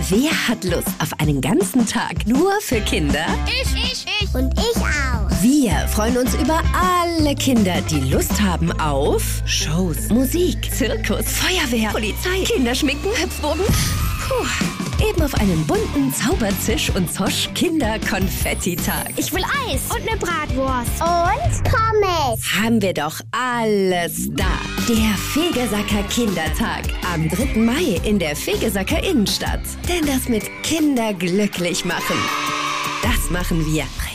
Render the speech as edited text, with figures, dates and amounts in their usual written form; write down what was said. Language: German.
Wer hat Lust auf einen ganzen Tag nur für Kinder? Ich. Und ich auch. Wir freuen uns über alle Kinder, die Lust haben auf Shows, Musik, Zirkus, Feuerwehr, Polizei, Kinderschminken, Hüpfbogen. Puh, eben auf einen bunten Zauberzisch und Zosch Kinder-Konfetti-Tag. Ich will Eis und eine Bratwurst. Und Pommes. Haben wir doch alles da. Der Fegesacker Kindertag am 3. Mai in der Fegesacker Innenstadt. Denn das mit Kinder glücklich machen, das machen wir.